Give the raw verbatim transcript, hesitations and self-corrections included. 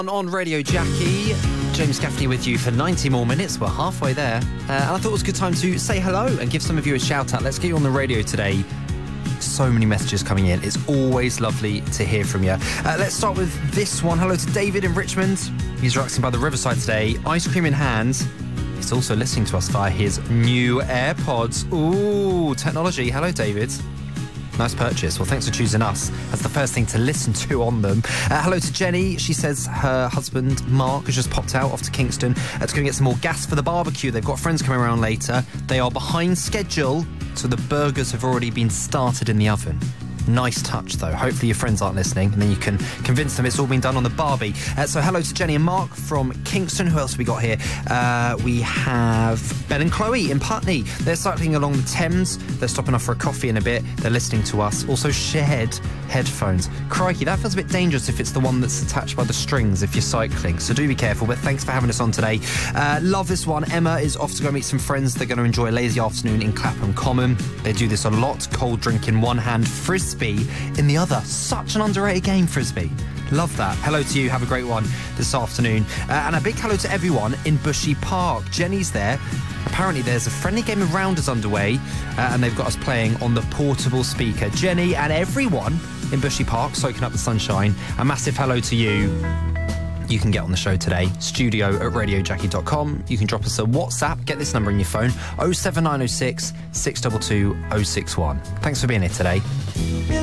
On Radio Jackie, James Gaffney with you for ninety more minutes. We're halfway there. Uh, and I thought it was a good time to say hello and give some of you a shout out. Let's get you on the radio today. So many messages coming in. It's always lovely to hear from you. Uh, let's start with this one. Hello to David in Richmond. He's relaxing by the riverside today. Ice cream in hand. He's also listening to us via his new AirPods. Ooh, technology. Hello, David. Nice purchase. Well, thanks for choosing us as the first thing to listen to on them. Uh, hello to Jenny. She says her husband, Mark, has just popped out off to Kingston uh, to go and get some more gas for the barbecue. They've got friends coming around later. They are behind schedule, so the burgers have already been started in the oven. Nice touch, though. Hopefully your friends aren't listening, and then you can convince them it's all been done on the barbie. Uh, so hello to Jenny and Mark from Kingston. Who else have we got here? Uh, we have Ben and Chloe in Putney. They're cycling along the Thames. They're stopping off for a coffee in a bit. They're listening to us. Also shared headphones. Crikey, that feels a bit dangerous if it's the one that's attached by the strings if you're cycling. So do be careful, but thanks for having us on today. Uh, love this one. Emma is off to go meet some friends. They're going to enjoy a lazy afternoon in Clapham Common. They do this a lot. Cold drink in one hand, frisbee in the other. Such an underrated game, frisbee. Love that. Hello to you. Have a great one this afternoon. Uh, and a big hello to everyone in Bushy Park. Jenny's there. Apparently there's a friendly game of rounders underway, uh, and they've got us playing on the portable speaker. Jenny and everyone in Bushy Park soaking up the sunshine. A massive hello to you. You can get on the show today, studio at radio jackie dot com. You can drop us a WhatsApp. Get this number in your phone, oh seven nine oh six, six two two, oh six one. Thanks for being here today.